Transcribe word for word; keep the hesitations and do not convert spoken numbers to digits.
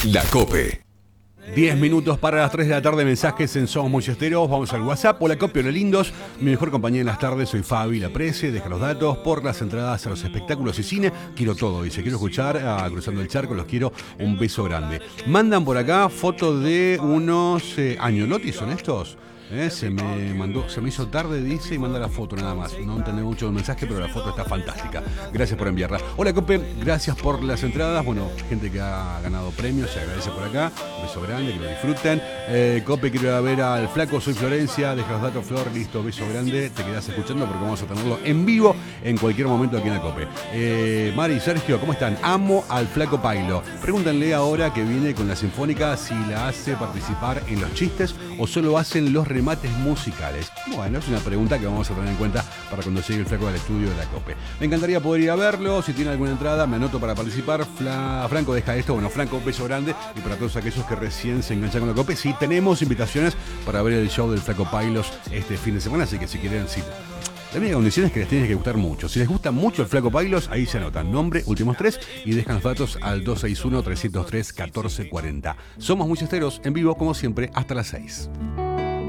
La COPE. diez minutos para las tres de la tarde, mensajes en Somos Muy Esteros. Vamos al WhatsApp. Hola, Copio, hola, lindos. Mi mejor compañía en las tardes, soy Fabi La Prece. Deja los datos por las entradas a los espectáculos y cine. Quiero todo, dice. Quiero escuchar a Cruzando el Charco, los quiero. Un beso grande. Mandan por acá fotos de unos eh, añolotis, ¿son estos? Eh, se me mandó, se me hizo tarde, dice, y manda la foto nada más. No entendí mucho el mensaje, pero la foto está fantástica. Gracias por enviarla. Hola, Cope, gracias por las entradas. Bueno, gente que ha ganado premios, se agradece por acá. Un beso grande, que lo disfruten. Eh, Cope, quiero ir a ver al Flaco, soy Florencia. Deja los datos, Flor, listo, beso grande. Te quedás escuchando porque vamos a tenerlo en vivo en cualquier momento aquí en la Cope. Eh, Mari y Sergio, ¿cómo están? Amo al Flaco Pailo. Pregúntenle ahora que viene con la Sinfónica si la hace participar en los chistes o solo hacen los remates musicales. Bueno, es una pregunta que vamos a tener en cuenta para cuando llegue el Flaco al estudio de la COPE. Me encantaría poder ir a verlo. Si tiene alguna entrada, me anoto para participar. Fla... Franco deja esto. Bueno, Franco, un beso grande. Y para todos aquellos que recién se enganchan con la COPE, sí tenemos invitaciones para ver el show del Flaco Pailos este fin de semana. Así que si quieren, sí. La única condición es que les tiene que gustar mucho. Si les gusta mucho el Flaco Pailos, ahí se anotan nombre, últimos tres y dejan los datos al dos seis uno, tres cero tres, uno cuatro cuatro cero. Somos Muy Esteros, en vivo como siempre hasta las seis.